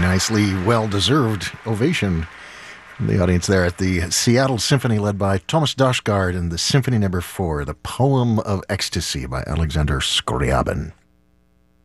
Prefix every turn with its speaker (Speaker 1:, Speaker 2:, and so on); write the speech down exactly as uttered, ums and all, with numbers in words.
Speaker 1: nicely well-deserved ovation from the audience there at the Seattle Symphony, led by Thomas Dausgaard, and the Symphony Number Four, The Poem of Ecstasy by Alexander Scriabin.